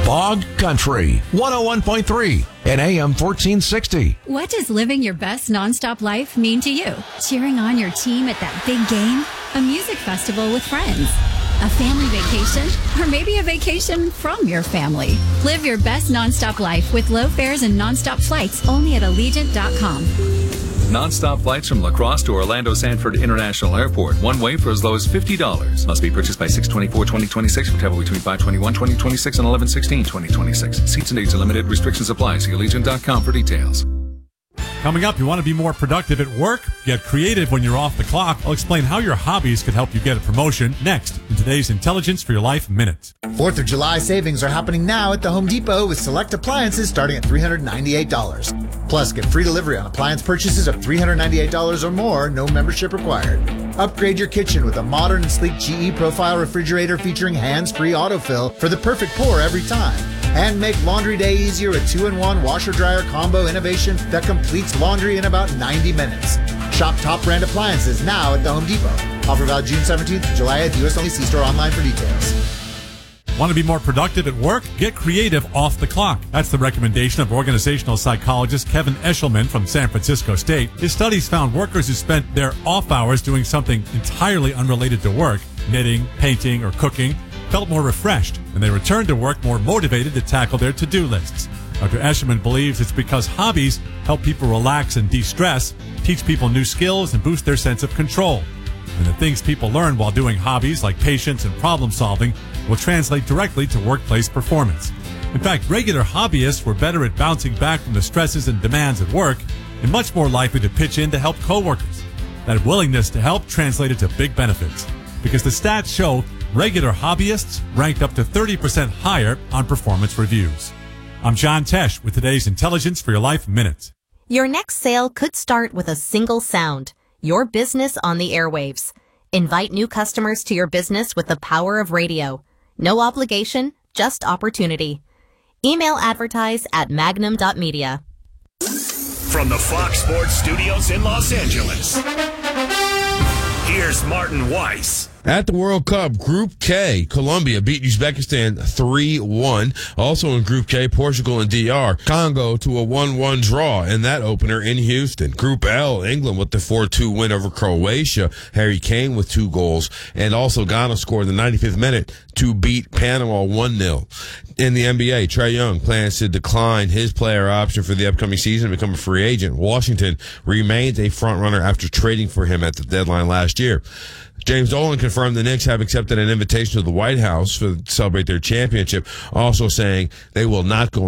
Bog Country, 101.3 and AM 1460. What does living your best nonstop life mean to you? Cheering on your team at that big game? A music festival with friends? A family vacation? Or maybe a vacation from your family? Live your best nonstop life with low fares and nonstop flights only at Allegiant.com. Non-stop flights from La Crosse to Orlando Sanford International Airport. One way for as low as $50. Must be purchased by 6/24/2026 for travel between 5/21/2026 and 11/16/2026. Seats and dates are limited. Restrictions apply. See Allegiant.com for details. Coming up, you want to be more productive at work? Get creative when you're off the clock. I'll explain how your hobbies could help you get a promotion next in today's Intelligence for Your Life Minute. 4th of July savings are happening now at the Home Depot with select appliances starting at $398. Plus, get free delivery on appliance purchases of $398 or more, no membership required. Upgrade your kitchen with a modern and sleek GE Profile refrigerator featuring hands-free autofill for the perfect pour every time. And make laundry day easier with 2-in-1 washer-dryer combo innovation that completes laundry in about 90 minutes. Shop top brand appliances now at the Home Depot. Offer valid June 17th to July at the US Only. See store online for details. Want to be more productive at work? Get creative off the clock. That's the recommendation of organizational psychologist Kevin Eshelman from San Francisco State. His studies found workers who spent their off hours doing something entirely unrelated to work, knitting, painting, or cooking, felt more refreshed, and they returned to work more motivated to tackle their to-do lists. Dr. Eshelman believes it's because hobbies help people relax and de-stress, teach people new skills, and boost their sense of control. And the things people learn while doing hobbies like patience and problem solving will translate directly to workplace performance. In fact, regular hobbyists were better at bouncing back from the stresses and demands at work and much more likely to pitch in to help coworkers. That willingness to help translated to big benefits because the stats show regular hobbyists ranked up to 30% higher on performance reviews. I'm John Tesh with today's Intelligence for Your Life Minute. Your next sale could start with a single sound. Your business on the airwaves. Invite new customers to your business with the power of radio. No obligation, just opportunity. Email advertise at magnum.media. From the Fox Sports Studios in Los Angeles, here's Martin Weiss. At the World Cup, Group K, Colombia beat Uzbekistan 3-1. Also in Group K, Portugal and DR Congo to a 1-1 draw in that opener in Houston. Group L, England with the 4-2 win over Croatia. Harry Kane with 2 goals. And also Ghana scored in the 95th minute to beat Panama 1-0. In the NBA, Trae Young plans to decline his player option for the upcoming season and become a free agent. Washington remains a front runner after trading for him at the deadline last year. James Dolan confirmed the Knicks have accepted an invitation to the White House to celebrate their championship, also saying they will not go